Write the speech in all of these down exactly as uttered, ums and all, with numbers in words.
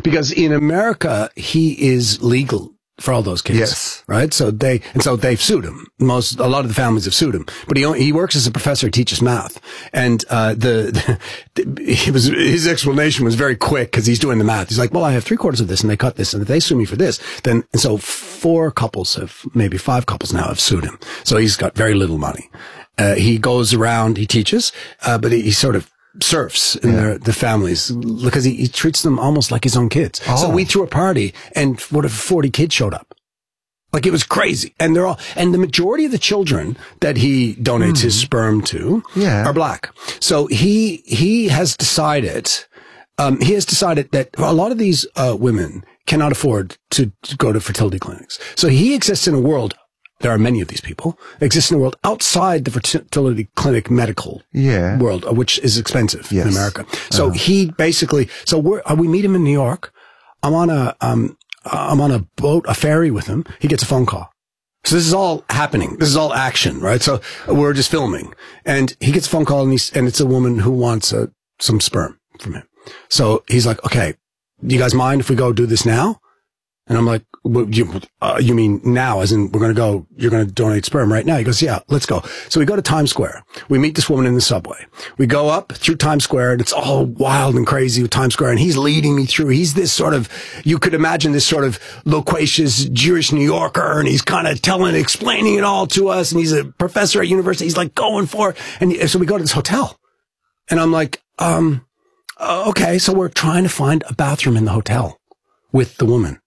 because in America, he is legal for all those kids. Yes. Right? So they, and so they've sued him. Most, a lot of the families have sued him. But he, only, he works as a professor, teaches math. And, uh, the, the he was, his explanation was very quick because he's doing the math. He's like, well, I have three quarters of this and they cut this. And if they sue me for this, then, and so four couples have, maybe five couples now have sued him. So he's got very little money. Uh, he goes around, he teaches, uh, but he, he sort of, surfs in yeah. their, the families because he, he treats them almost like his own kids. Oh. So we threw a party and what if forty kids showed up? Like it was crazy. And they're all, and the majority of the children that he donates mm. his sperm to yeah. are black. So he, he has decided, um, he has decided that a lot of these, uh, women cannot afford to, to go to fertility clinics. So he exists in a world. There are many of these people exist in the world outside the fertility clinic medical yeah. world, which is expensive yes. in America. So uh-huh. he basically, so we're, uh, we meet him in New York. I'm on a, um, I'm on a boat, a ferry with him. He gets a phone call. So this is all happening. This is all action, right? So we're just filming and he gets a phone call and he's, and it's a woman who wants uh, some sperm from him. So he's like, okay, do you guys mind if we go do this now? And I'm like, well, you, uh, you mean now, as in we're going to go, you're going to donate sperm right now? He goes, yeah, let's go. So we go to Times Square. We meet this woman in the subway. We go up through Times Square and it's all wild and crazy with Times Square. And he's leading me through. He's this sort of, you could imagine this sort of loquacious Jewish New Yorker. And he's kind of telling, explaining it all to us. And he's a professor at university. He's like going for it. And so we go to this hotel and I'm like, um, okay. So we're trying to find a bathroom in the hotel with the woman.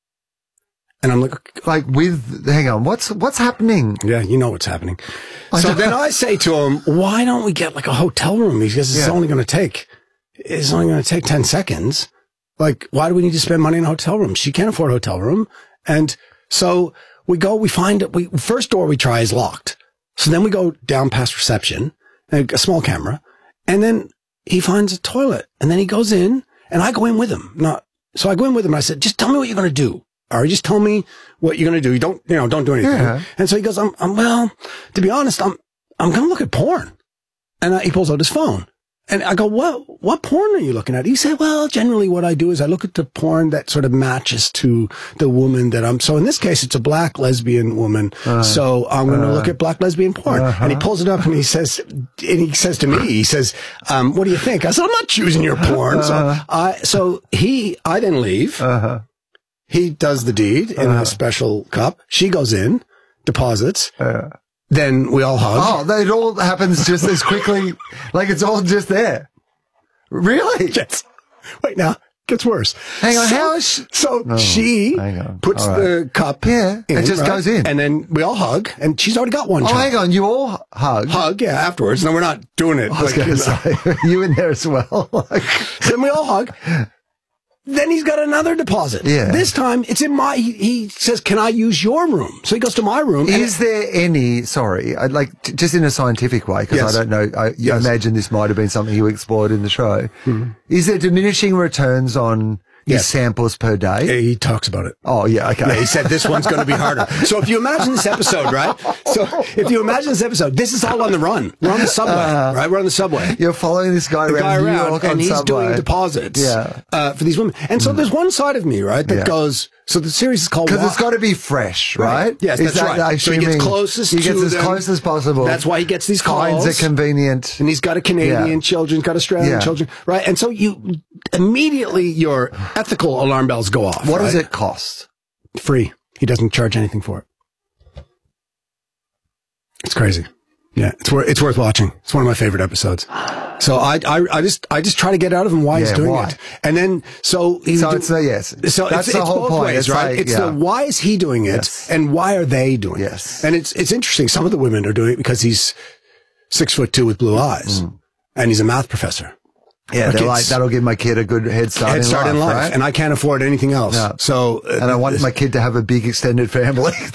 And I'm like, like with, hang on, what's, what's happening? Yeah, you know what's happening. So then I say to him, why don't we get like a hotel room? He says, it's yeah. only going to take, it's only going to take ten seconds. Like, why do we need to spend money in a hotel room? She can't afford a hotel room. And so we go, we find it. We, first door we try is locked. So then we go down past reception, a small camera, and then he finds a toilet and then he goes in and I go in with him. Not, so I go in with him and I said, just tell me what you're going to do. Or just tell me what you're going to do. You don't, you know, don't do anything. Yeah. And so he goes, I'm, I'm, well, to be honest, I'm, I'm going to look at porn. And I, he pulls out his phone. And I go, what, what porn are you looking at? He said, well, generally what I do is I look at the porn that sort of matches to the woman that I'm, so in this case, it's a black lesbian woman. Uh, so I'm going to uh, look at black lesbian porn. Uh-huh. And he pulls it up and he says, and he says to me, he says, um, what do you think? I said, I'm not choosing your porn. So I, so he, I then leave. Uh-huh. He does the deed in uh, a special cup. She goes in, deposits. Uh, then we all hug. Oh, it all happens just as quickly. Like it's all just there. Really? Yes. Wait, now, gets worse. Hang on, so, how is she? So oh, she puts right. the cup yeah, in. It just right? goes in. And then we all hug, and she's already got one Oh, child. hang on, you all hug? Hug, yeah, afterwards. No, we're not doing it. I was like, going to say, you in there as well. So then we all hug. Then he's got another deposit. Yeah. This time it's in my, he, he says, can I use your room? So he goes to my room. Is there any, sorry, I'd like, t- just in a scientific way, because yes. I don't know, I yes. imagine this might have been something you explored in the show. Mm-hmm. Is there diminishing returns on his yes. samples per day? Yeah, he talks about it. Oh, yeah, okay. Yeah, he said this one's going to be harder. So if you imagine this episode, right? So if you imagine this episode, this is all on the run. We're on the subway, uh, right? We're on the subway. You're following this guy the around guy New around, York and on he's subway. doing deposits yeah. uh, for these women. And so mm. there's one side of me, right, that yeah. goes, so the series is called Because it's got to be fresh, right? right. Yes, is that's that, right. So he gets closest he gets to as them. close as possible. That's why he gets these calls. Finds it convenient. And he's got a Canadian yeah. children, got Australian yeah. children, right? And so you, immediately your ethical alarm bells go off. What right? does it cost? Free. He doesn't charge anything for it. It's crazy. Yeah, it's worth it's worth watching. It's one of my favorite episodes. So I I, I just I just try to get out of him why yeah, he's doing why? it, and then so he's so do, it's the yes. So that's it's, the it's whole both point. ways, it's right? like, it's yeah. the why is he doing it, yes. and why are they doing yes. it? And it's it's interesting. Some of the women are doing it because he's six foot two with blue eyes, mm. and he's a math professor. Yeah, they're kids. Like, that'll give my kid a good head start, head in, start life, in life, right? And I can't afford anything else. No. So, uh, and I want my kid to have a big extended family.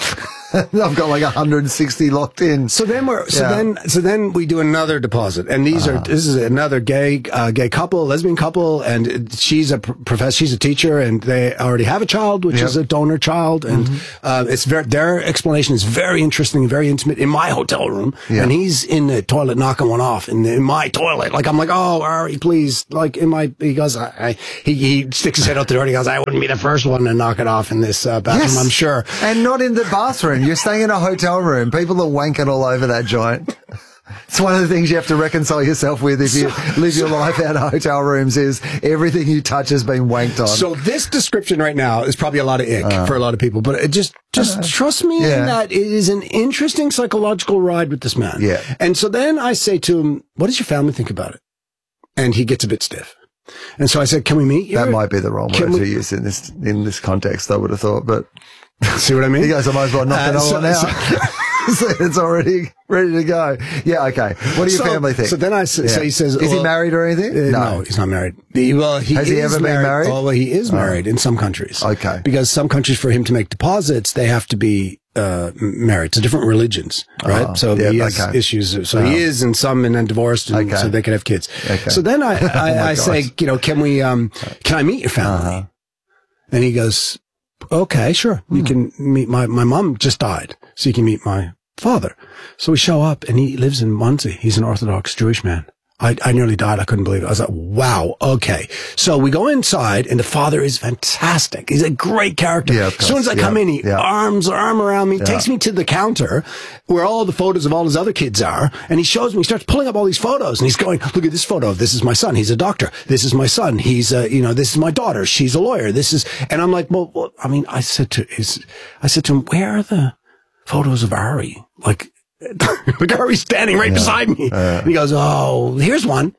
I've got like one hundred sixty locked in. So then we're, so Yeah. then, so then we do another deposit. And these Uh-huh. are, this is another gay, uh, gay couple, lesbian couple. And she's a pr- professor, she's a teacher, and they already have a child, which Yep. is a donor child. And, Mm-hmm. uh, it's very, their explanation is very interesting, very intimate in my hotel room. Yeah. And he's in the toilet knocking one off in, the, in my toilet. Like, I'm like, oh, Ari, please. Like, in my, he goes, I, I he, he sticks his head out the door and he goes, I wouldn't be the first one to knock it off in this uh, bathroom, Yes. I'm sure. And not in the bathroom. You're staying in a hotel room. People are wanking all over that joint. It's one of the things you have to reconcile yourself with if you live your life out of hotel rooms is everything you touch has been wanked on. So this description right now is probably a lot of ick uh, for a lot of people, but it just, just uh, trust me yeah. in that it is an interesting psychological ride with this man. Yeah. And so then I say to him, what does your family think about it? And he gets a bit stiff. And so I said, can we meet you? That might be the wrong word we- to use in this, in this context, I would have thought, but. See what I mean? He goes, I might as well knock Uh, that so- one out. so- So it's already ready to go. Yeah, okay. What do your so, family think? So then I s- Yeah. so he says, is well, he married or anything? Uh, no. he's not married. He, well, he Has is he ever been married? Oh, well, he is married in some countries. Okay. Because some countries, for him to make deposits, they have to be uh, married to different religions, right? Oh, so yeah, he has okay. issues. So Oh. he is in some and then divorced, and Okay. so they can have kids. Okay. So then I, I, Oh my I say, gosh. you know, can we, um, can I meet your family? Uh-huh. And he goes, okay, sure. You Hmm. can meet my, my mom just died, so you can meet my father. So we show up and he lives in Muncie. He's an Orthodox Jewish man. I, I nearly died. I couldn't believe it. I was like, wow. Okay. So we go inside and the father is fantastic. He's a great character. Yeah, of as soon as I course. come Yeah. in, he Yeah. arms, arm around me, takes me to the counter where all the photos of all his other kids are. And he shows me, he starts pulling up all these photos and he's going, look at this photo. This is my son. He's a doctor. This is my son. He's uh, you know, this is my daughter. She's a lawyer. This is, and I'm like, well, well I mean, I said to his, I said to him, where are the photos of Ari? Like, like Ari's standing right Yeah. beside me. Uh. And he goes, oh, here's one.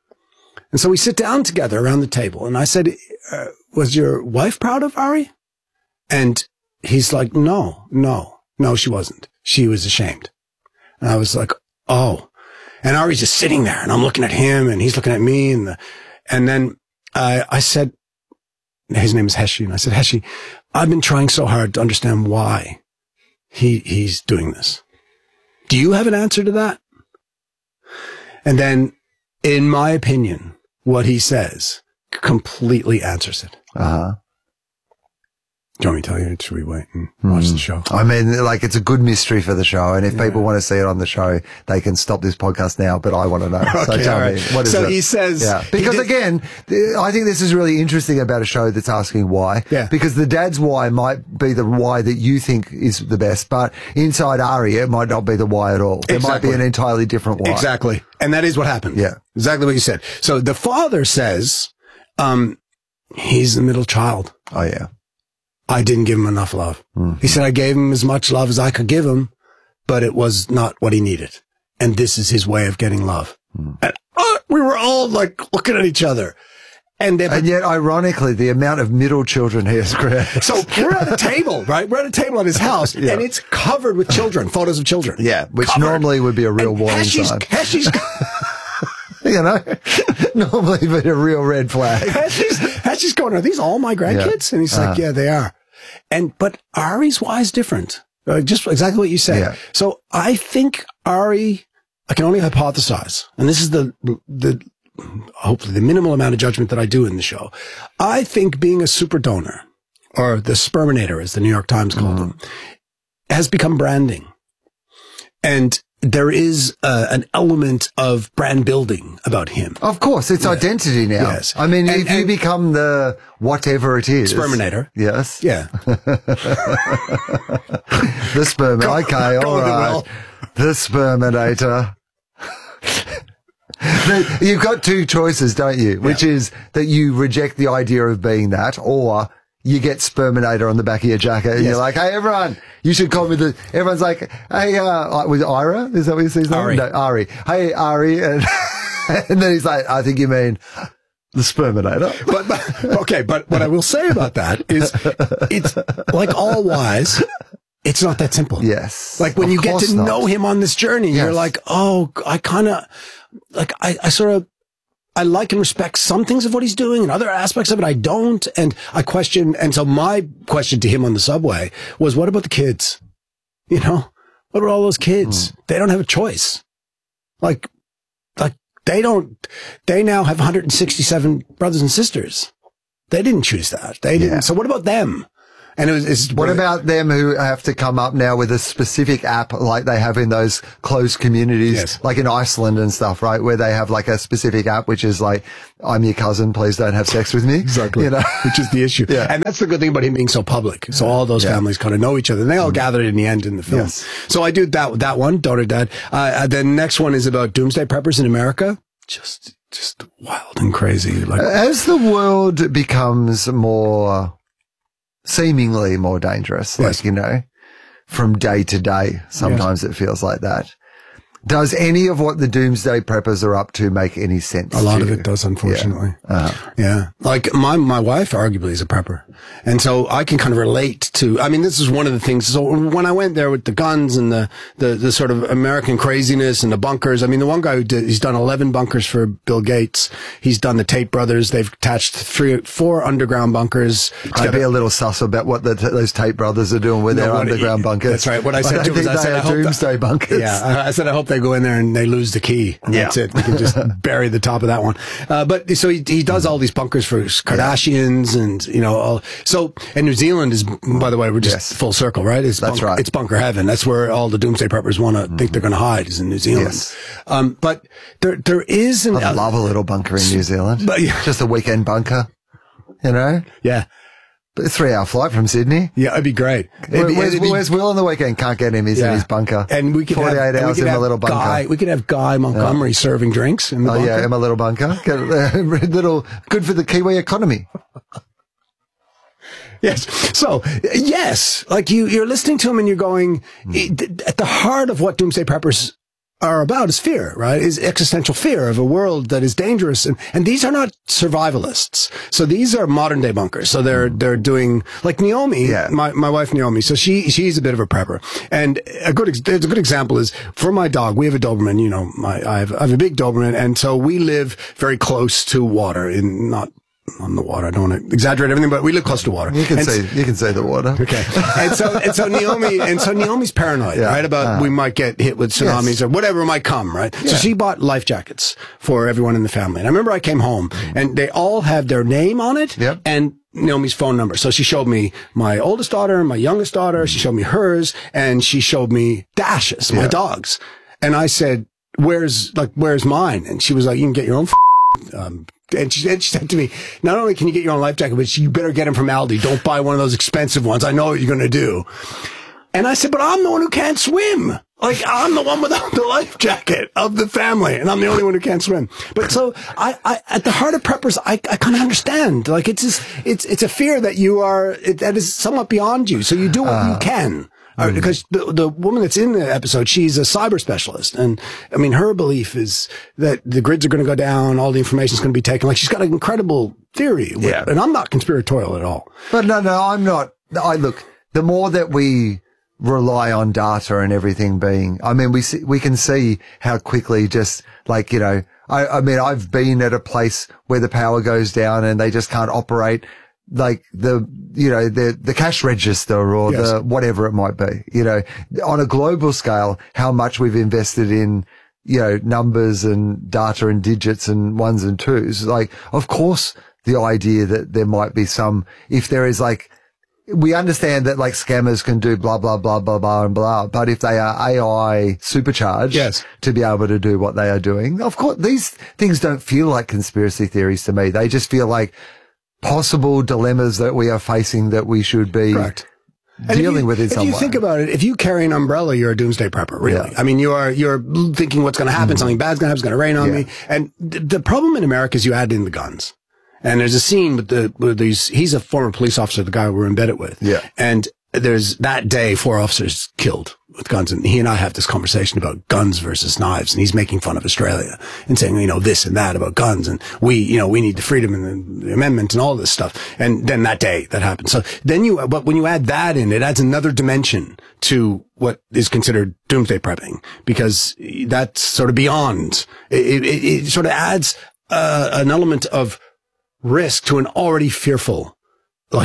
And so we sit down together around the table. And I said, uh, was your wife proud of Ari? And he's like, no, no, no, she wasn't. She was ashamed. And I was like, oh. And Ari's just sitting there and I'm looking at him and he's looking at me. And the, and then I, I said, his name is Heshi. And I said, Heshi, I've been trying so hard to understand why he, he's doing this. Do you have an answer to that? And then, in my opinion, what he says completely answers it. Uh-huh. Do you want me to tell you? Or should we wait and watch Mm. the show? I mean, like, it's a good mystery for the show. And if yeah. people want to see it on the show, they can stop this podcast now, but I want to know. Okay, so tell right. me, what is so it? So he says... Yeah. Because did, again, I think this is really interesting about a show that's asking why. Yeah. Because the dad's why might be the why that you think is the best, but inside Ari, it might not be the why at all. There exactly. might be an entirely different why. Exactly. And that is what happened. Yeah. Exactly what you said. So the father says, um, he's the middle child. Oh, yeah. I didn't give him enough love. Mm-hmm. He said, I gave him as much love as I could give him, but it was not what he needed. And this is his way of getting love. Mm. And uh, we were all like looking at each other. And, and yet, ironically, the amount of middle children he has created. So we're at a table, right? We're at a table at his house, yeah. and it's covered with children, photos of children. Yeah, which covered. normally would be a real and warning Heshi's, sign. Heshi's, you know, normally be a real red flag. Heshi's, Heshi's going, are these all my grandkids? Yeah. And he's like, uh-huh. yeah, they are. And, but Ari's why is different. Uh, just exactly what you said. Yeah. So I think Ari, I can only hypothesize, and this is the, the, hopefully the minimal amount of judgment that I do in the show. I think being a super donor, or the sperminator, as the New York Times called mm-hmm. him, has become branding. And there is uh, an element of brand building about him. Of course, it's yeah. identity now. Yes. I mean, and, if you become the whatever it is. Sperminator. Yes. Yeah. The sperm. Go, okay, go all right. The sperminator. You've got two choices, don't you? Which yeah. is that you reject the idea of being that, or you get sperminator on the back of your jacket and yes. you're like, hey, everyone, you should call me the, everyone's like, hey, uh, was it Ira? Is that what you say? Ari. No, Ari. Hey, Ari. And, and then he's like, I think you mean the sperminator. But, but, okay. But what I will say about that is it's like all wise. It's not that simple. Yes. Like when of you get to not. know him on this journey, yes. you're like, oh, I kind of, like, I, I sort of, I like and respect some things of what he's doing and other aspects of it I don't. And I question, and so my question to him on the subway was, what about the kids? You know, what about all those kids? Mm. They don't have a choice. Like, like they don't, they now have one hundred sixty-seven brothers and sisters. They didn't choose that. They didn't. Yeah. So what about them? And it was, it's, what about them who have to come up now with a specific app like they have in those closed communities, yes. like in Iceland and stuff, right? Where they have like a specific app, which is like, I'm your cousin, please don't have sex with me. Exactly. You know? Which is the issue. Yeah. And that's the good thing about him being so public. So all those yeah. families kind of know each other, and they all mm. gathered in the end in the film. Yes. So I do that, that one, Daughter Dad. Uh, the next one is about doomsday preppers in America. Just, just wild and crazy. Like, as the world becomes more, seemingly more dangerous, yes. like, you know, from day to day. Sometimes yes. it feels like that. Does any of what the doomsday preppers are up to make any sense? A lot to of you? It does, unfortunately. Yeah. Uh-huh. yeah. Like my, my wife arguably is a prepper. And so I can kind of relate to, I mean, this is one of the things. So when I went there with the guns and the, the, the sort of American craziness and the bunkers, I mean, the one guy who did, he's done eleven bunkers for Bill Gates. He's done the Tate brothers. They've attached three, four underground bunkers. I'd be a little sus about what the, those Tate brothers are doing with no, their underground bunkers. That's right. What I said I to him was, I said, I hope doomsday that, bunkers. Yeah. I said, I hope they go in there and they lose the key. And yeah. That's it. We can just bury the top of that one. Uh, but so he, he does all these bunkers for Kardashians yeah. and, you know, all, so, and New Zealand is, by the way, we're just yes. full circle, right? It's That's bunker, right. It's bunker heaven. That's where all the doomsday preppers want to mm. think they're going to hide, is in New Zealand. Yes. Um, but there, there is an, I'd love a little bunker in New Zealand. But, yeah. Just a weekend bunker, you know? Yeah. A three hour flight from Sydney. Yeah, it'd be great. Where, be, where's, be, where's Will on the weekend? Can't get him. He's yeah. in his bunker. And we could forty-eight have, hours we could in have my little bunker. Guy, we could have Guy Montgomery yeah. serving drinks in the oh, bunker. Oh yeah, in my little bunker. Get a little good for the Kiwi economy. Yes. So, yes, like you, you're listening to him and you're going, mm. at the heart of what doomsday preppers are about is fear, right? Is existential fear of a world that is dangerous. And, and these are not survivalists. So these are modern day bunkers. So they're, they're doing, like Naomi, yeah. my, my wife Naomi. So she, she's a bit of a prepper. And a good, there's a good example is for my dog, we have a Doberman, you know, my, I have, I have a big Doberman. And so we live very close to water in not, on the water. I don't want to exaggerate everything, but we live close to water. You can and say, you can say the water. Okay. And so, and so Naomi, and so Naomi's paranoid, yeah. right? About uh, we might get hit with tsunamis yes. or whatever might come, right? Yeah. So she bought life jackets for everyone in the family. And I remember I came home and they all have their name on it yep. and Naomi's phone number. So she showed me my oldest daughter, my youngest daughter. She showed me hers and she showed me Dash's, my yeah. dog's. And I said, where's, like, where's mine? And she was like, you can get your own, f- um, And she, and she said to me, not only can you get your own life jacket, but you better get them from Aldi. Don't buy one of those expensive ones. I know what you're going to do. And I said, but I'm the one who can't swim. Like, I'm the one without the life jacket of the family, and I'm the only one who can't swim. But so, I, I at the heart of preppers, I, I kind of understand. Like, it's just, it's, it's a fear that you are, it, that is somewhat beyond you. So you do what uh. you can. Mm. Because the, the woman that's in the episode, she's a cyber specialist. And I mean, her belief is that the grids are going to go down, all the information is going to be taken. Like, she's got an incredible theory. With, yeah. And I'm not conspiratorial at all. But no, no, I'm not. I look, the more that we rely on data and everything being, I mean, we see, we can see how quickly just like, you know, I, I mean, I've been at a place where the power goes down and they just can't operate. Like the, you know, the, the cash register or yes. the whatever it might be, you know, on a global scale, how much we've invested in, you know, numbers and data and digits and ones and twos. Like, of course, the idea that there might be some, if there is like, we understand that like scammers can do blah, blah, blah, blah, blah, and blah. But if they are A I supercharged yes. to be able to do what they are doing, of course, these things don't feel like conspiracy theories to me. They just feel like possible dilemmas that we are facing that we should be Correct. dealing you, with in some way. If you think about it, if you carry an umbrella, you're a doomsday prepper, really. Yeah. I mean, you are, you're thinking what's going to happen, mm. something bad's going to happen, it's going to rain on yeah. me. And th- the problem in America is you add in the guns. And there's a scene with the, with these, he's a former police officer, the guy we're embedded with. Yeah. And there's that day, four officers killed with guns. And he and I have this conversation about guns versus knives. And he's making fun of Australia and saying, you know, this and that about guns. And we, you know, we need the freedom and the amendment and all this stuff. And then that day that happened. So then you, but when you add that in, it adds another dimension to what is considered doomsday prepping, because that's sort of beyond. It, it, it sort of adds uh, an element of risk to an already fearful, like,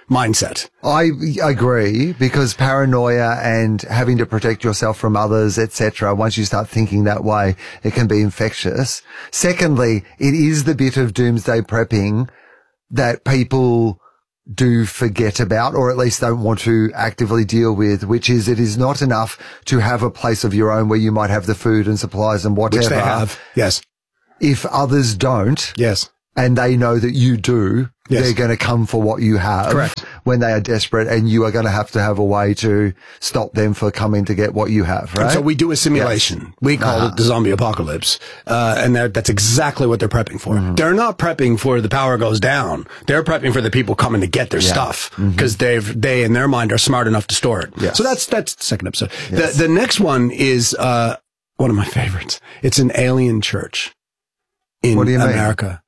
mindset. I agree, because paranoia and having to protect yourself from others, et cetera, once you start thinking that way, it can be infectious. Secondly, it is the bit of doomsday prepping that people do forget about, or at least don't want to actively deal with, which is it is not enough to have a place of your own where you might have the food and supplies and whatever. Which they have, yes. If others don't, yes, and they know that you do, yes, they're going to come for what you have. Correct. When they are desperate, and you are going to have to have a way to stop them for coming to get what you have, right? And so we do a simulation. Yes. We call uh-huh. it the zombie apocalypse. Uh, and that's exactly what they're prepping for. Mm-hmm. They're not prepping for the power goes down. They're prepping for the people coming to get their yeah. stuff, because mm-hmm. they've, they in their mind are smart enough to store it. Yes. So that's, that's the second episode. Yes. The, the next one is, uh, one of my favorites. It's an alien church in what do you America. Mean?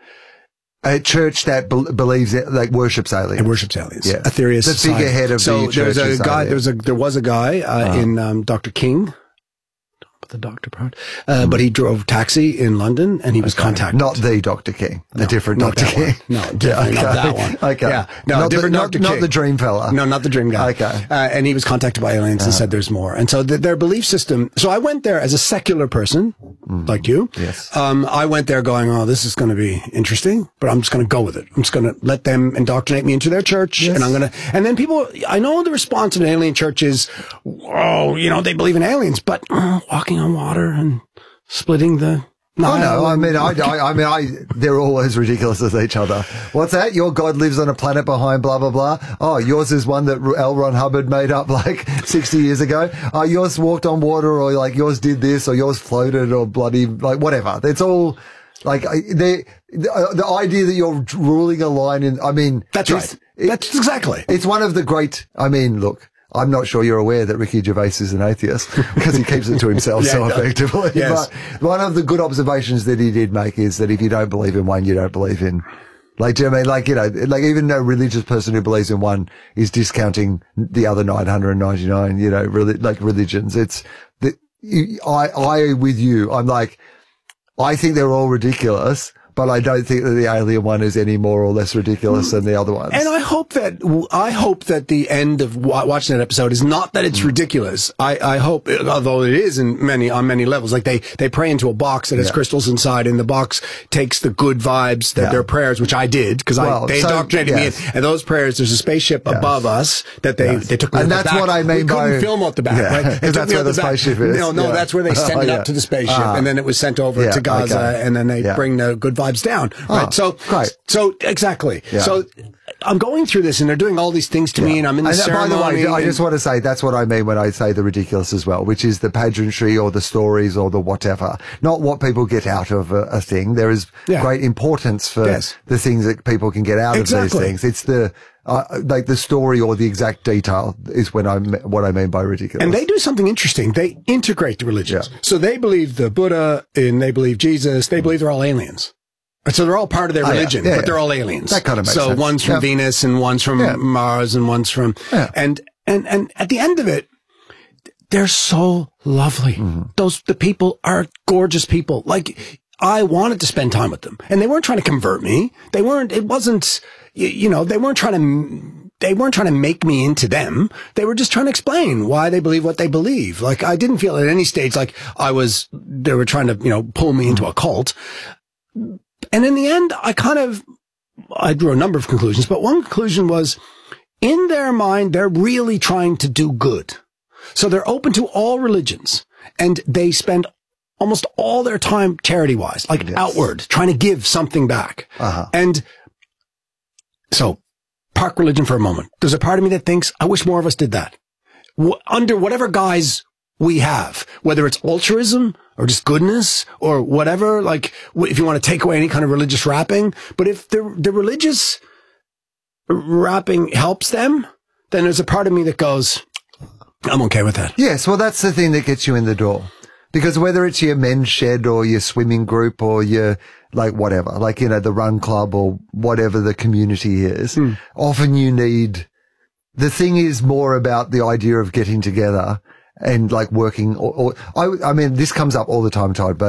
A church that be- believes it, like worships aliens. It worships aliens. Yeah. Aetherius. The figurehead of so the church. So there's a guy, there's a, there was a guy, uh, uh-huh. in, um, Doctor King. The doctor part. Uh, mm. But he drove taxi in London, and he was okay. contacted. Not the Doctor King. No, a different Doctor King. One. No, definitely yeah, okay. not that one. Okay. Yeah. No, not different the, Doctor not, King. Not the dream fella. No, not the dream guy. Okay. Uh, and he was contacted by aliens uh-huh. and said there's more. And so the, their belief system, so I went there as a secular person, mm. like you. Yes. Um, I went there going, oh, this is going to be interesting, but I'm just going to go with it. I'm just going to let them indoctrinate me into their church. Yes. And I'm going to, and then people, I know the response of an alien church is, oh, you know, they believe in aliens, but uh, walking on water and splitting the Nile. Oh no, I mean, I, I, I mean, I, they're all as ridiculous as each other. What's that? Your God lives on a planet behind blah, blah, blah. Oh, yours is one that L. Ron Hubbard made up like sixty years ago. Oh, yours walked on water, or like yours did this, or yours floated, or bloody, like whatever. It's all like, they, the, the idea that you're ruling a line in, I mean. That's right. It, That's exactly. It's one of the great, I mean, look. I'm not sure you're aware that Ricky Gervais is an atheist because he keeps it to himself yeah, so effectively. Yes. But one of the good observations that he did make is that if you don't believe in one, you don't believe in. Like, do you know what I mean? Like, you know, like even a religious person who believes in one is discounting the other nine hundred ninety-nine, you know, really, like religions. It's the, I, I, with you, I'm like, I think they're all ridiculous. But I don't think that the alien one is any more or less ridiculous than the other ones. And I hope that, I hope that the end of watching that episode is not that it's mm. ridiculous. I, I hope, although it is in many, on many levels, like they, they pray into a box that has yeah. crystals inside, and the box takes the good vibes that yeah. their prayers, which I did, because well, I, they so, indoctrinated yes. me in. And those prayers, there's a spaceship yes. above us that they, yes. they took me And that's back. what I mean we by. couldn't film out the back, yeah. right? Because that's where the, the spaceship is. No, no, yeah. that's where they send oh, it yeah. up to the spaceship, uh, and then it was sent over yeah, to Gaza, okay. and then they yeah. bring the good vibes down. Right. Oh, so, great. so exactly. Yeah. So I'm going through this, and they're doing all these things to yeah. me, and I'm in the and ceremony. By the way, I and, just want to say that's what I mean when I say the ridiculous as well, which is the pageantry or the stories or the whatever, not what people get out of a, a thing. There is yeah. great importance for yes. the things that people can get out exactly. of these things. It's the uh, like the story or the exact detail is when I what I mean by ridiculous. And they do something interesting. They integrate the religions. Yeah. So they believe the Buddha, and they believe Jesus. They believe they're all aliens. So they're all part of their religion, oh, yeah. Yeah, but they're yeah. all aliens. That kind of makes so sense. one's from yeah. Venus, and one's from yeah. Mars, and one's from, yeah. and, and, and at the end of it, they're so lovely. Mm-hmm. Those, the people are gorgeous people. Like, I wanted to spend time with them, and they weren't trying to convert me. They weren't, it wasn't, you, you know, they weren't trying to, they weren't trying to make me into them. They were just trying to explain why they believe what they believe. Like, I didn't feel at any stage like I was, they were trying to, you know, pull me into a cult. And in the end, I kind of, I drew a number of conclusions, but one conclusion was, in their mind, they're really trying to do good. So they're open to all religions, and they spend almost all their time charity-wise, like yes. outward, trying to give something back. Uh-huh. And so, park religion for a moment. There's a part of me that thinks, I wish more of us did that. W- under whatever guise we have, whether it's altruism or just goodness or whatever, like if you want to take away any kind of religious wrapping. But if the, the religious wrapping helps them, then there's a part of me that goes, I'm okay with that. Yes. Well, that's the thing that gets you in the door, because whether it's your men's shed or your swimming group or your, like whatever, like, you know, the run club or whatever the community is, mm. often you need, the thing is more about the idea of getting together and like working or, or I, I mean, this comes up all the time, Todd, but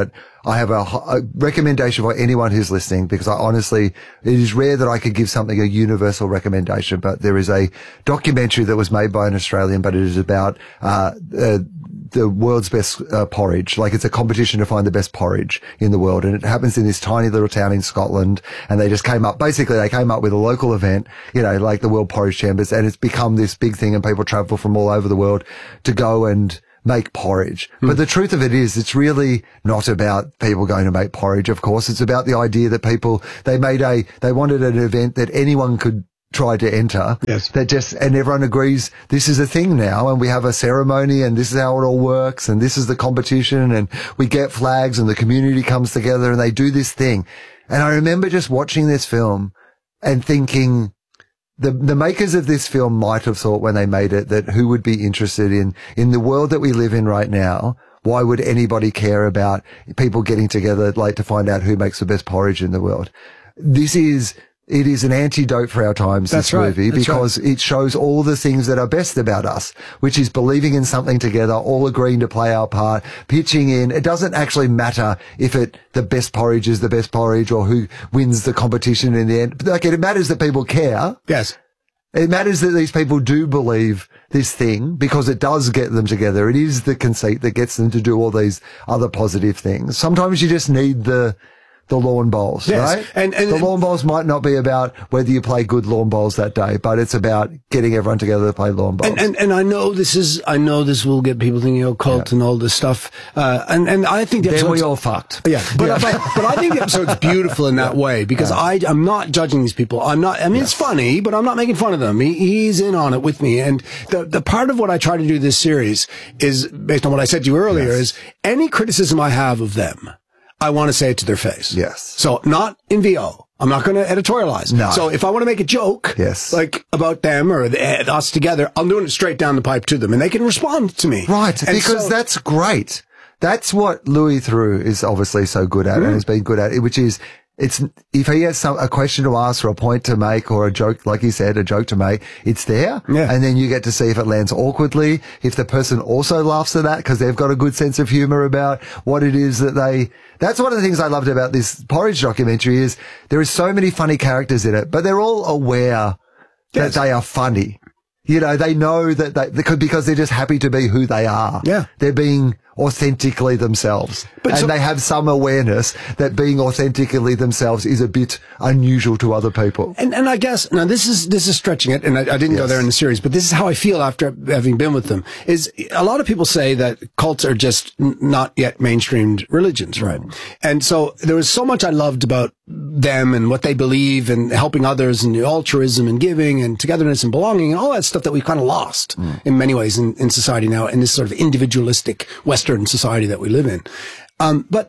I have a, a recommendation for anyone who's listening, because I honestly, it is rare that I could give something a universal recommendation, but there is a documentary that was made by an Australian, but it is about, uh, uh the world's best uh, porridge. Like, it's a competition to find the best porridge in the world. And it happens in this tiny little town in Scotland. And they just came up, basically they came up with a local event, you know, like the World Porridge Chambers. And it's become this big thing, and people travel from all over the world to go and make porridge. Mm. But the truth of it is, it's really not about people going to make porridge. Of course, it's about the idea that people, they made a, they wanted an event that anyone could try to enter. Yes. That just, and everyone agrees this is a thing now, and we have a ceremony, and this is how it all works, and this is the competition, and we get flags, and the community comes together, and they do this thing. And I remember just watching this film and thinking, the the makers of this film might have thought when they made it that who would be interested in, in the world that we live in right now, why would anybody care about people getting together, like, to find out who makes the best porridge in the world? This is, It is an antidote for our times, That's this right. movie, That's because right. it shows all the things that are best about us, which is believing in something together, all agreeing to play our part, pitching in. It doesn't actually matter if it, the best porridge is the best porridge, or who wins the competition in the end. Like, it matters that people care. Yes. It matters that these people do believe this thing, because it does get them together. It is the conceit that gets them to do all these other positive things. Sometimes you just need the, the lawn bowls, yes. right? And, and the lawn bowls might not be about whether you play good lawn bowls that day, but it's about getting everyone together to play lawn bowls. And, and, and I know this is, I know this will get people thinking, oh, cult yeah. and all this stuff. Uh, and, and I think the then we all fucked. Yeah. But, yeah. but, but I think the episode's beautiful in that yeah. way, because yeah. I, I'm not judging these people. I'm not, I mean, yes. it's funny, but I'm not making fun of them. He, he's in on it with me. And the, the part of what I try to do this series is, based on what I said to you earlier, yes. is any criticism I have of them, I want to say it to their face. Yes. So not in V O. I'm not going to editorialize. No. So if I want to make a joke, yes. like about them or the, us together, I'm doing it straight down the pipe to them, and they can respond to me. Right. And because so, that's great. That's what Louis Theroux is obviously so good at mm. and has been good at it, which is, it's, if he has some, a question to ask or a point to make or a joke, like you said, a joke to make, it's there. Yeah. And then you get to see if it lands awkwardly, if the person also laughs at that because they've got a good sense of humor about what it is that they, that's one of the things I loved about this Porridge documentary is there is so many funny characters in it, but they're all aware yes. that they are funny. You know, they know that they, they could, because they're just happy to be who they are. Yeah. They're being authentically themselves. But and so, they have some awareness that being authentically themselves is a bit unusual to other people. And, and I guess, now this is, this is stretching it, and I, I didn't yes. go there in the series, but this is how I feel after having been with them, is a lot of people say that cults are just n- not yet mainstreamed religions, right? Mm. And so there was so much I loved about them and what they believe and helping others and altruism and giving and togetherness and belonging and all that stuff that we've kind of lost mm. in many ways in, in society now, in this sort of individualistic Western society that we live in. Um, but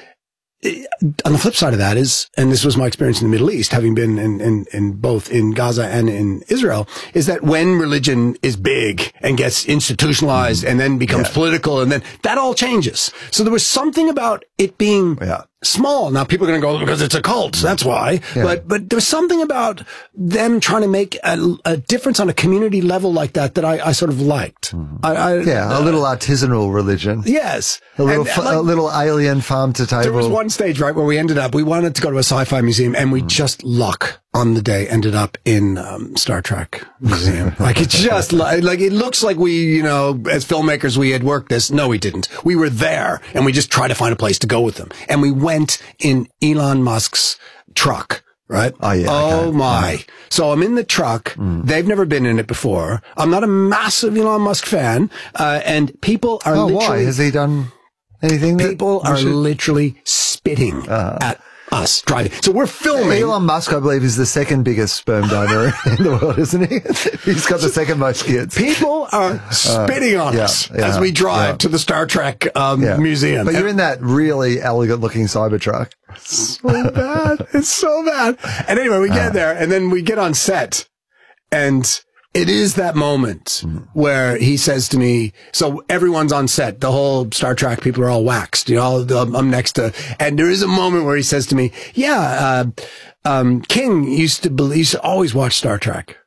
on the flip side of that is, and this was my experience in the Middle East, having been in, in, in both in Gaza and in Israel, is that when religion is big and gets institutionalized mm. and then becomes yeah. political, and then that all changes. So there was something about it being yeah. small. Now people are going to go, because it's a cult. That's why. Yeah. But, but there's something about them trying to make a, a difference on a community level like that that I, I sort of liked. Mm. I, I, yeah. Uh, a little artisanal religion. Yes. A little, and, f- like, a little alien farm to table. There was one stage, right, where we ended up, we wanted to go to a sci-fi museum, and we mm. just luck on the day ended up in um, Star Trek museum. Like it just, like, like it looks like we, you know, as filmmakers, we had worked this. No, we didn't. We were there, and we just tried to find a place to go with them. And we went in Elon Musk's truck. Right? Oh, yeah. Oh, okay. my. Yeah. So I'm in the truck. Mm. They've never been in it before. I'm not a massive Elon Musk fan. Uh, and people are oh, literally. Why? Has he done anything? People that are should... literally spitting uh-huh. at us driving. So we're filming. Elon Musk, I believe, is the second biggest sperm donor in the world, isn't he? He's got the second most kids. People are spitting uh, on yeah, us yeah, as we drive yeah. to the Star Trek um, yeah. museum. But you're in that really elegant-looking Cybertruck. So bad. It's so bad. And anyway, we get uh. there, and then we get on set, and it is that moment mm. where he says to me, so everyone's on set, the whole Star Trek people are all waxed, you know, I'm next to, and there is a moment where he says to me, yeah, uh, um, King used to believe, used to always watch Star Trek.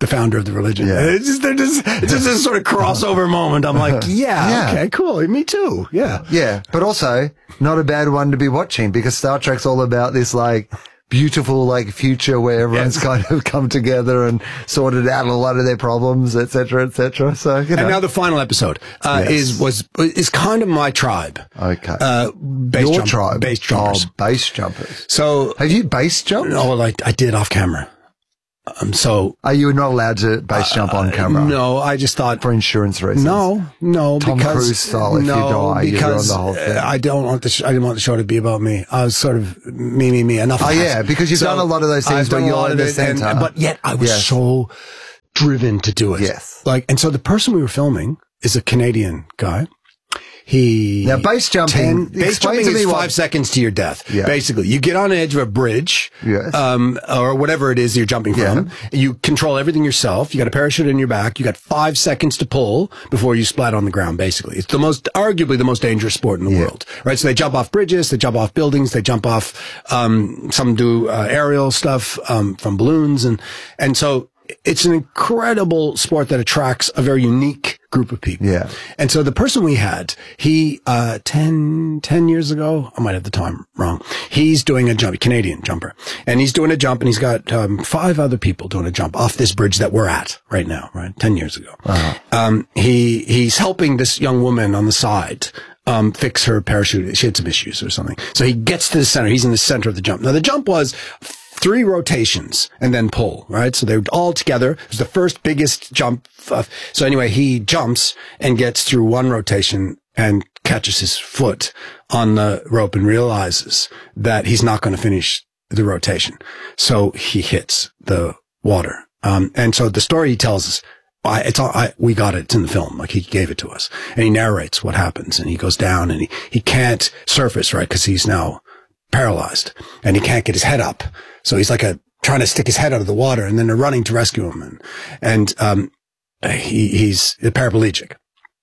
the founder of the religion. Yeah. It's just, they're just, it's just this sort of crossover moment. I'm like, yeah, Yeah. okay, cool. Me too. Yeah. Yeah, but also not a bad one to be watching because Star Trek's all about this like beautiful like future where everyone's Yes. kind of come together and sorted out a lot of their problems, et cetera, et cetera. So, you know. And now the final episode uh, Yes. is was is kind of my tribe. Okay. Uh, base Your jump- tribe. base jumpers. Oh, base jumpers. So, Have you base jumped? oh, like I did off camera. Um, so Are you not allowed to base jump on camera? no, I just thought For insurance reasons? no, no, Tom because Cruise style, if you no, die, you're because on the whole thing. uh, I don't want the sh- I didn't want the show to be about me. I was sort of me, me, me. Enough. Oh, of that. yeah, because you've done a lot of those things I've done where a you're lot in of the it, and- center. but yet I was Yes. so driven to do it. Yes. Like, and so the person we were filming is a Canadian guy. He Now, base jumping, base explain jumping to me is what- five seconds to your death. Yeah. Basically, you get on the edge of a bridge, Yes. um, or whatever it is you're jumping from. You control everything yourself. You got a parachute in your back. You got five seconds to pull before you splat on the ground. Basically, it's the most, arguably the most dangerous sport in the Yeah. world, right? So they jump off bridges, they jump off buildings, they jump off. Um, some do uh, aerial stuff um, from balloons, and and so it's an incredible sport that attracts a very unique group of people. Yeah. And so the person we had, he, uh, ten, ten years ago, I might have the time wrong. He's doing a jump, Canadian jumper, and he's doing a jump and he's got, um, five other people doing a jump off this bridge that we're at right now, right? ten years ago. Uh-huh. Um, he, he's helping this young woman on the side, um, fix her parachute. She had some issues or something. So he gets to the center. He's in the center of the jump. Now the jump was three rotations and then pull, right? So they're all together. It was the first biggest jump. Uh, so anyway, he jumps and gets through one rotation and catches his foot on the rope and realizes that he's not going to finish the rotation. So he hits the water. Um, and so the story he tells us, I, it's all, I, we got it. It's in the film. Like he gave it to us and he narrates what happens and he goes down and he, he can't surface, right? Cause he's now paralyzed and he can't get his head up. So he's like a, trying to stick his head out of the water and then they're running to rescue him. And, and, um, he, he's a paraplegic.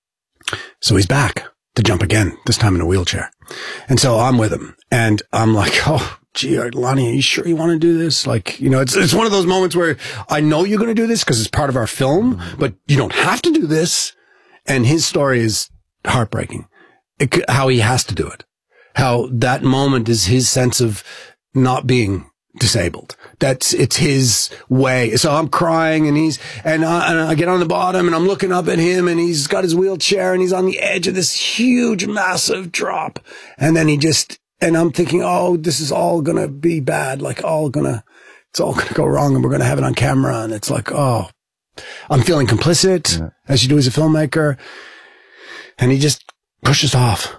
So he's back to jump again, this time in a wheelchair. And so I'm with him and I'm like, oh, gee, Lonnie, are you sure you want to do this? Like, you know, it's, it's one of those moments where I know you're going to do this because it's part of our film, but you don't have to do this. And his story is heartbreaking. It, how he has to do it. How that moment is his sense of not being disabled. That's, it's his way. So I'm crying and he's, and I, and I get on the bottom and I'm looking up at him and he's got his wheelchair and he's on the edge of this huge, massive drop. And then he just, and I'm thinking, oh, this is all going to be bad. Like all going to, it's all going to go wrong and we're going to have it on camera. And it's like, oh, I'm feeling complicit yeah. as you do as a filmmaker. And he just pushes off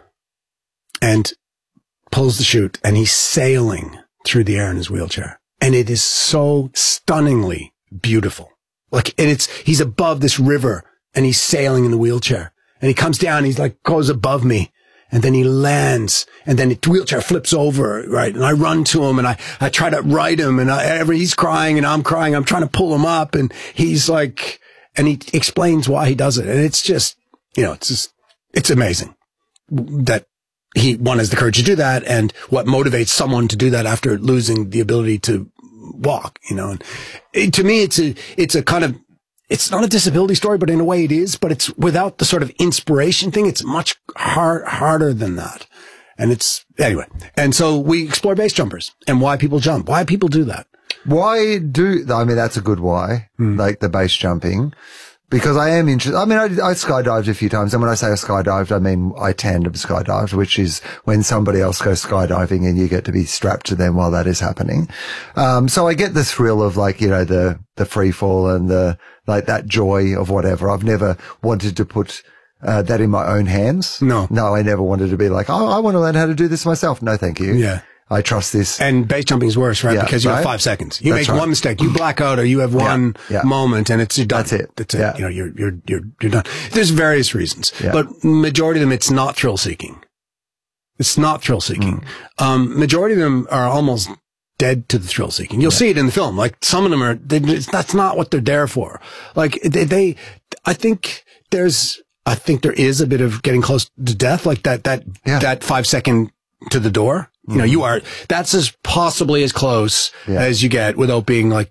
and pulls the chute and he's sailing through the air in his wheelchair. And it is so stunningly beautiful. Like, and it's, he's above this river and he's sailing in the wheelchair and he comes down, he's like, goes above me and then he lands and then the wheelchair flips over, right? And I run to him and I, I try to right him and I, every, he's crying and I'm crying. I'm trying to pull him up and he's like, and he explains why he does it. And it's just, you know, it's just, it's amazing that he, one, has the courage to do that and what motivates someone to do that after losing the ability to walk, you know. And it, to me, it's a, it's a kind of, it's not a disability story, but in a way it is, but it's without the sort of inspiration thing. It's much hard, harder than that. And it's, anyway. And so we explore base jumpers and why people jump, why people do that. Why do, I mean, that's a good why, mm. like the base jumping. Because I am interested. I mean, I, I skydived a few times. And when I say I skydived, I mean I tandem skydived, which is when somebody else goes skydiving and you get to be strapped to them while that is happening. Um, so I get the thrill of like, you know, the, the free fall and the, like that joy of whatever. I've never wanted to put, uh, that in my own hands. No. No, I never wanted to be like, oh, I want to learn how to do this myself. No, thank you. Yeah. I trust this. And base jumping is worse, right? Yeah, because you right? have five seconds. You That's make right. one mistake, you black out, or you have one yeah, yeah. moment, and it's you're done. That's it. That's it. Yeah. You know, you're you're you're you're done. There's various reasons, Yeah. but majority of them, it's not thrill seeking. It's not thrill seeking. Mm. Um, majority of them are almost dead to the thrill seeking. You'll yeah. see it in the film. Like some of them are. They, that's not what they're there for. Like they, they, I think there's. I think there is a bit of getting close to death, like that that yeah. that five second to the door. You know, you are, that's as possibly as close yeah. as you get without being like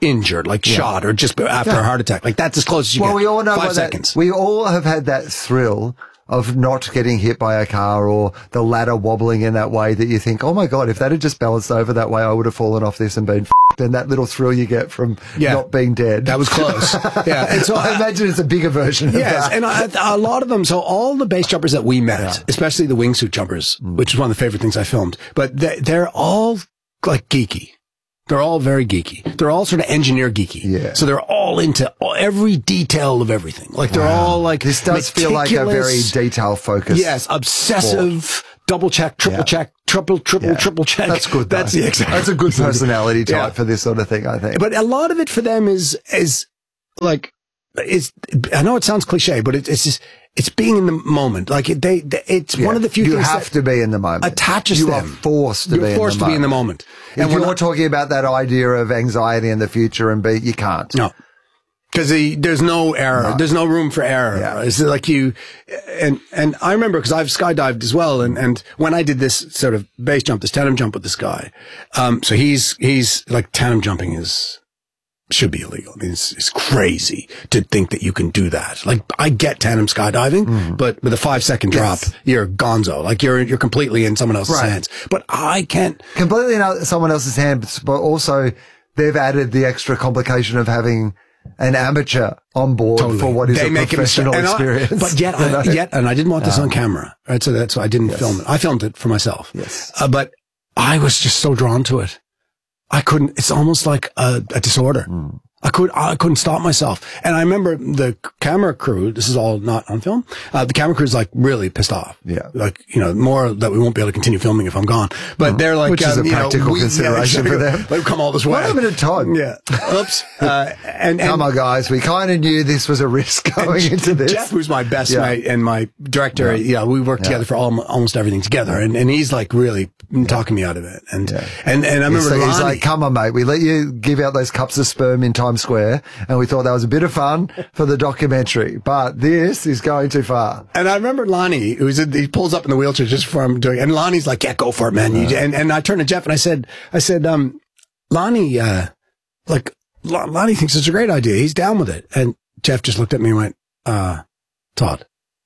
injured, like yeah. shot or just after yeah. a heart attack. Like that's as close as you well, get. Well, we all know Five that, seconds. We all have had that thrill of not getting hit by a car or the ladder wobbling in that way that you think, oh my God, if that had just balanced over that way, I would have fallen off this and been f***ed. And that little thrill you get from yeah. not being dead. That was close. yeah. And so I, I imagine it's a bigger version of yes, that. and I, a lot of them, so all the base jumpers that we met, yeah. especially the wingsuit jumpers, mm. which is one of the favorite things I filmed, but they, they're all like geeky. They're all very geeky. They're all sort of engineer geeky. Yeah. So they're all into all, every detail of everything. Like they're wow. all like this does feel like a very detail focused. Yes, obsessive. Sport. Double check, triple yeah. check, triple, triple, yeah. triple check. That's good. Though. That's the exact. That's a good personality type yeah. for this sort of thing, I think. But a lot of it for them is is like is. I know it sounds cliche, but it, it's just it's being in the moment. Like it, they, they, it's yeah. one of the few you things have to be in the moment. Attaches you them. are forced to You're be. forced in the to be in the moment. If and you're not talking about that idea of anxiety in the future and be, you can't. No. Because there's no error. No. There's no room for error. Yeah. It's like you, and, and I remember because I've skydived as well. And, and when I did this sort of base jump, this tandem jump with this guy, um, so he's, he's like tandem jumping is, should be illegal. I mean, it's, it's crazy to think that you can do that. Like I get tandem skydiving, mm. but with a five second drop, yes. you're gonzo. Like you're, you're completely in someone else's right. hands, but I can't completely in someone else's hands, but also they've added the extra complication of having an amateur on board totally. For what is they a make professional it experience. I, but yet, you know? I, yet, and I didn't want this um, on camera, right? So that's why I didn't yes. film it. I filmed it for myself. Yes. Uh, but I was just so drawn to it. I couldn't, it's almost like a, a disorder. Mm. I could, I couldn't stop myself. And I remember the camera crew, this is all not on film, uh, the camera crew's like really pissed off. Yeah. Like, you know, more that we won't be able to continue filming if I'm gone. But mm. they're like, which um, is a practical you know, we, consideration yeah, for them. They've come all this way. What happened to Todd? Yeah. Oops. Uh, and, and come on, guys. We kind of knew this was a risk going into this. Jeff, who's my best yeah. mate and my director, yeah, yeah we worked yeah. together for all, almost everything together. And, and he's like really yeah. talking me out of it. And, yeah. and, and I remember he's, Lonnie, he's like, come on, mate. We let you give out those cups of sperm in Times Square. And we thought that was a bit of fun for the documentary, but this is going too far. And I remember Lonnie, who's in, he pulls up in the wheelchair just from doing, and Lonnie's like, yeah, go for it, man. You, and, and I turned to Jeff and I said, I said, um, Lonnie, uh, like, Lonnie thinks it's a great idea. He's down with it. And Jeff just looked at me and went, uh, Todd,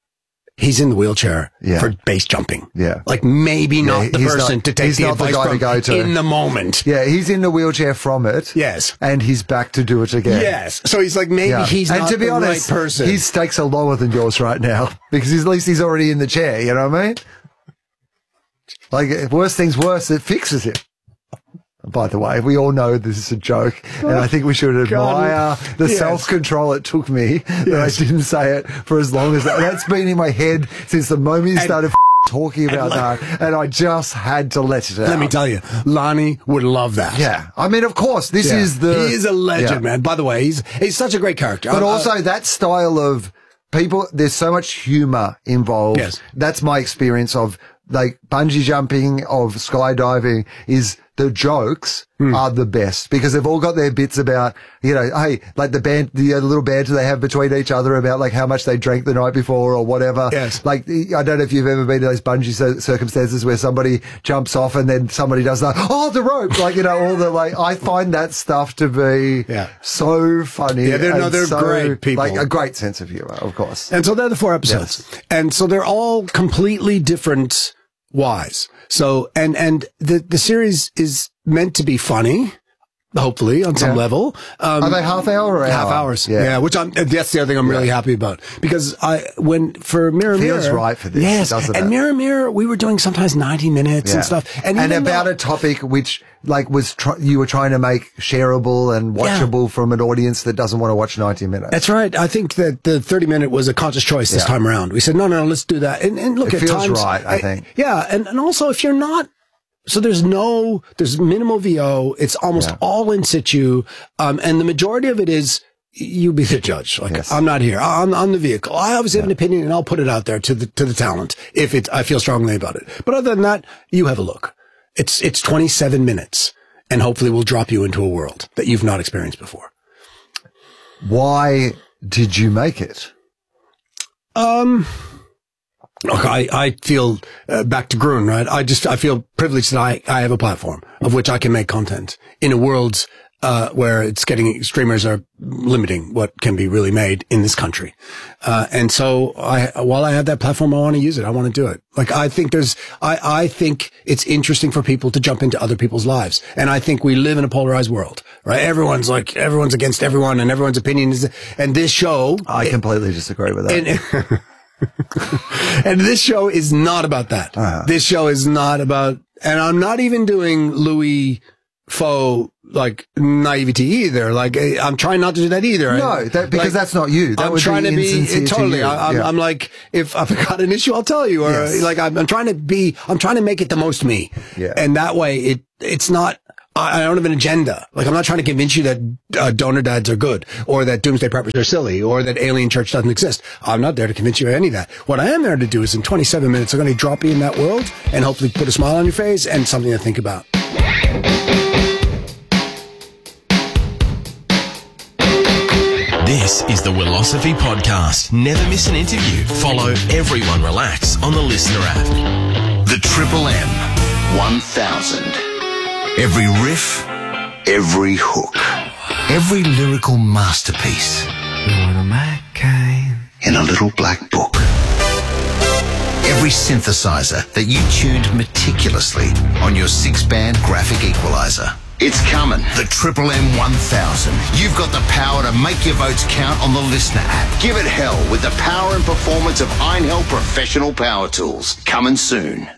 he's in the wheelchair yeah. for base jumping. Yeah. Like maybe yeah, not the person not, to take the advice the from to go to. In the moment. Yeah, he's in the wheelchair from it. Yes. And he's back to do it again. Yes. So he's like, maybe yeah. he's and not to be the honest, right person. His stakes are lower than yours right now because at least he's already in the chair, you know what I mean? Like, if worse things worse, it fixes it. By the way, we all know this is a joke, and I think we should admire God. the yes. self-control it took me yes. that I didn't say it for as long as that. That's been in my head since the moment you and, started talking about and, that, and I just had to let it out. Let me tell you, Lonnie would love that. Yeah. I mean, of course, this yeah. is the... He is a legend, yeah. man. By the way, he's he's such a great character. But I, also, I, that style of people, there's so much humor involved. Yes. That's my experience of, like, bungee jumping, of skydiving, is... the jokes hmm. are the best because they've all got their bits about, you know, hey, like the band, the uh, little banter they have between each other about like how much they drank the night before or whatever. Yes. Like, I don't know if you've ever been to those bungee circumstances where somebody jumps off and then somebody does that, oh, the rope, like, you know, all the, like, I find that stuff to be yeah. so funny. Yeah, they're, no, they're so, great people. Like, a great sense of humor, of course. And so they're the four episodes. Yes. And so they're all completely different whys. So, and, and the, the series is meant to be funny, hopefully, on some yeah. level. Um, Are they half hour or half hour? hours? Yeah. yeah, which I'm, that's the other thing I'm really yeah. happy about because I, when, for Mirror Mirror. Feels right for this. Yes. And it? Mirror Mirror, we were doing sometimes ninety minutes yeah. and stuff. And, and about though, a topic which, like, was, tr- you were trying to make shareable and watchable yeah. from an audience that doesn't want to watch ninety minutes. That's right. I think that the thirty minute was a conscious choice this yeah. time around. We said, no, no, no, let's do that. And, and look, it at feels times. right, I think. Yeah. And, and also, if you're not, so there's no, there's minimal V O. It's almost yeah. all in situ. Um, and the majority of it is, you be the judge. Like, yes. I'm not here. I'm on the vehicle. I obviously yeah. have an opinion and I'll put it out there to the, to the talent if it, I feel strongly about it. But other than that, you have a look. It's, it's twenty-seven minutes and hopefully we'll drop you into a world that you've not experienced before. Why did you make it? Um, Look, I, I feel, uh, back to Gruen, right? I just, I feel privileged that I, I have a platform of which I can make content in a world uh, where it's getting, streamers are limiting what can be really made in this country. Uh, and so I, while I have that platform, I want to use it. I want to do it. Like, I think there's, I, I think it's interesting for people to jump into other people's lives. And I think we live in a polarized world, right? Everyone's like, everyone's against everyone and everyone's opinion is, and this show. I completely it, disagree with that. And, and this show is not about that. Uh-huh. This show is not about, and I'm not even doing Louis faux like naivety either. Like, I'm trying not to do that either. No, that, because like, that's not you. That I'm would trying be to be totally. To I, I'm, yeah. I'm like, if I've got an issue, I'll tell you. Or yes. like, I'm, I'm trying to be. I'm trying to make it the most me. Yeah. And that way, it it's not. I don't have an agenda. Like, I'm not trying to convince you that uh, donor dads are good, or that doomsday preppers are silly, or that alien church doesn't exist. I'm not there to convince you of any of that. What I am there to do is in twenty-seven minutes, I'm going to drop you in that world and hopefully put a smile on your face and something to think about. This is the Willosophy Podcast. Never miss an interview. Follow Everyone Relax on the Listener app. The Triple M one thousand. Every riff, every hook, every lyrical masterpiece in a little black book. Every synthesizer that you tuned meticulously on your six-band graphic equalizer. It's coming. The Triple M one thousand. You've got the power to make your votes count on the Listener app. Give it hell with the power and performance of Einhell Professional Power Tools. Coming soon.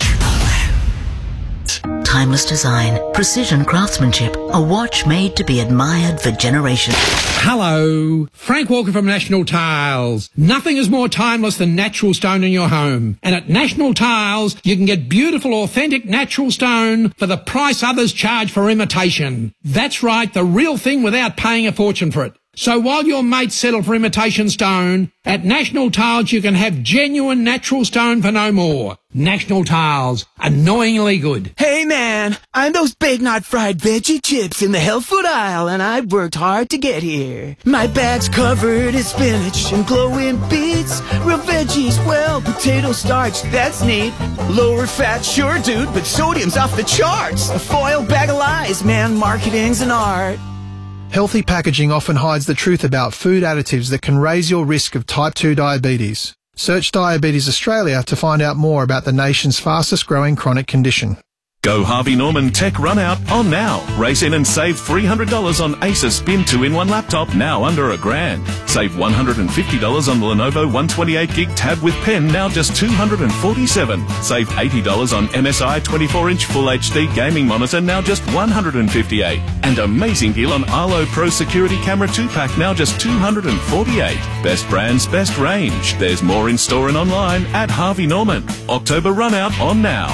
Timeless design, precision craftsmanship, a watch made to be admired for generations. Hello, Frank Walker from National Tiles. Nothing is more timeless than natural stone in your home. And at National Tiles, you can get beautiful, authentic natural stone for the price others charge for imitation. That's right, the real thing without paying a fortune for it. So while your mates settle for imitation stone, at National Tiles you can have genuine natural stone for no more. National Tiles, annoyingly good. Hey man, I'm those big not fried veggie chips in the health food aisle and I've worked hard to get here. My bag's covered in spinach and glowing beets, real veggies, well, potato starch, that's neat. Lower fat, sure dude, but sodium's off the charts. A foil bag of lies, man, marketing's an art. Healthy packaging often hides the truth about food additives that can raise your risk of type two diabetes. Search Diabetes Australia to find out more about the nation's fastest growing chronic condition. Go Harvey Norman Tech Run Out on now. Race in and save three hundred dollars on Acer Spin two in one laptop, now under a grand. Save one hundred fifty dollars on the Lenovo one twenty-eight gig tab with pen, now just two hundred forty-seven dollars. Save eighty dollars on M S I twenty-four inch Full H D gaming monitor, now just one hundred fifty-eight dollars. And amazing deal on Arlo Pro Security Camera two pack, now just two hundred forty-eight dollars. Best brands, best range. There's more in store and online at Harvey Norman. October Run Out on now.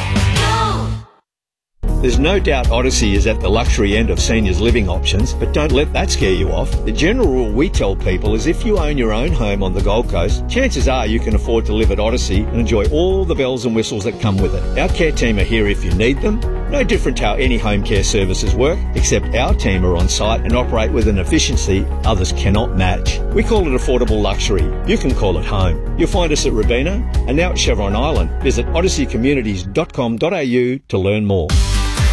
There's no doubt Odyssey is at the luxury end of seniors living options, but don't let that scare you off. The general rule we tell people is if you own your own home on the Gold Coast, chances are you can afford to live at Odyssey and enjoy all the bells and whistles that come with it. Our care team are here if you need them. No different to how any home care services work, except our team are on site and operate with an efficiency others cannot match. We call it affordable luxury. You can call it home. You'll find us at Robina and now at Chevron Island. Visit odyssey communities dot com dot a u to learn more.